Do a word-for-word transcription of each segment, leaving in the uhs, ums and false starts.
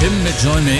Him mit Join Me.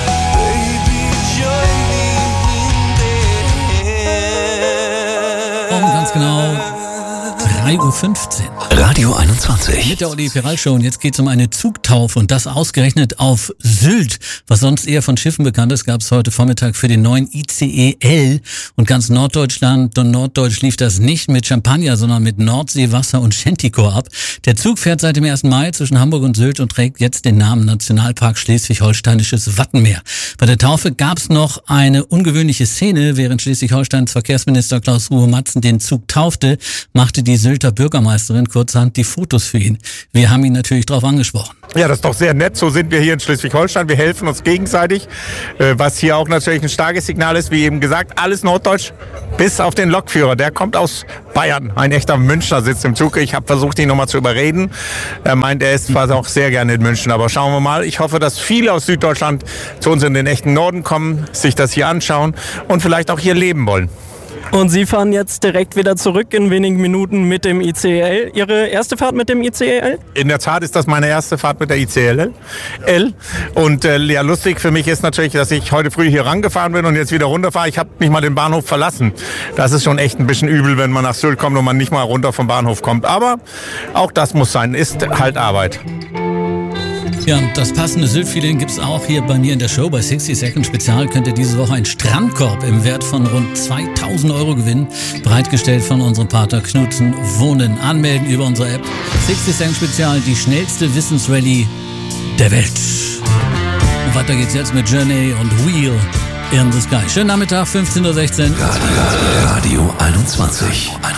Um ganz genau drei Uhr fünfzehn. Radio einundzwanzig. Mit der Olli Peral Show. Und jetzt geht es um eine Zugtaufe und das ausgerechnet auf Sylt. Was sonst eher von Schiffen bekannt ist, gab es heute Vormittag für den neuen I C E L. Und ganz Norddeutschland und Norddeutsch lief das nicht mit Champagner, sondern mit Nordseewasser und Shantycore ab. Der Zug fährt seit dem ersten Mai zwischen Hamburg und Sylt und trägt jetzt den Namen Nationalpark Schleswig-Holsteinisches Wattenmeer. Bei der Taufe gab es noch eine ungewöhnliche Szene. Während Schleswig-Holsteins Verkehrsminister Klaus Ruhe-Matzen den Zug taufte, machte die Sylter Bürgermeisterin kurzerhand die Fotos für ihn. Wir haben ihn natürlich darauf angesprochen. Ja, das ist doch sehr nett. So sind wir hier in Schleswig-Holstein. Wir helfen uns gegenseitig, was hier auch natürlich ein starkes Signal ist. Wie eben gesagt, alles Norddeutsch, bis auf den Lokführer. Der kommt aus Bayern. Ein echter Münchner sitzt im Zug. Ich habe versucht, ihn nochmal zu überreden. Er meint, er ist zwar auch sehr gerne in München. Aber schauen wir mal. Ich hoffe, dass viele aus Süddeutschland zu uns in den echten Norden kommen, sich das hier anschauen und vielleicht auch hier leben wollen. Und Sie fahren jetzt direkt wieder zurück in wenigen Minuten mit dem I C E L. Ihre erste Fahrt mit dem I C E L? In der Tat ist das meine erste Fahrt mit der I C E L. L. Und äh, ja, lustig für mich ist natürlich, dass ich heute früh hier rangefahren bin und jetzt wieder runterfahre. Ich habe nicht mal den Bahnhof verlassen. Das ist schon echt ein bisschen übel, wenn man nach Sylt kommt und man nicht mal runter vom Bahnhof kommt. Aber auch das muss sein, ist halt Arbeit. Ja, und das passende Sylt-Feeling gibt's auch hier bei mir in der Show. Bei sixty Second Spezial könnt ihr diese Woche einen Strandkorb im Wert von rund zweitausend Euro gewinnen. Bereitgestellt von unserem Partner Knudsen Wohnen. Anmelden über unsere App. sixty Second Spezial, die schnellste Wissensrallye der Welt. Und weiter geht's jetzt mit Journey und Wheel in the Sky. Schönen Nachmittag, fünfzehn Uhr sechzehn. Radio einundzwanzig.